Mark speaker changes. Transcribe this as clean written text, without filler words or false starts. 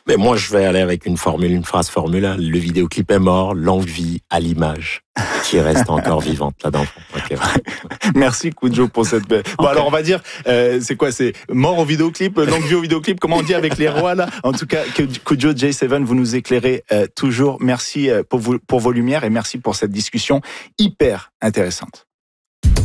Speaker 1: Mais moi, je vais aller avec une phrase formule. Le vidéoclip est mort, l'envie à l'image qui reste encore vivante là-dedans. Okay.
Speaker 2: Merci Koujo pour cette... Bon, alors on va dire, c'est quoi? C'est mort au vidéoclip, longue vie au vidéoclip, comment on dit avec les rois là? En tout cas, Koujo J7, vous nous éclairez toujours. Merci pour vos lumières et merci pour cette discussion hyper intéressante.